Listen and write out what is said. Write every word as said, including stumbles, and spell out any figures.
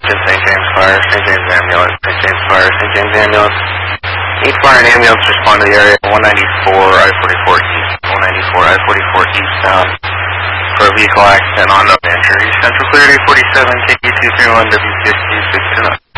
Saint James Fire, Saint James Ambulance, Saint James Fire, Saint James Ambulance. Need fire and ambulance respond to the area one ninety-four I forty-four East, one ninety-four I forty-four eastbound for a vehicle accident on no injury. Central cleared eight forty-seven, K Q two three one W C S two six two nine.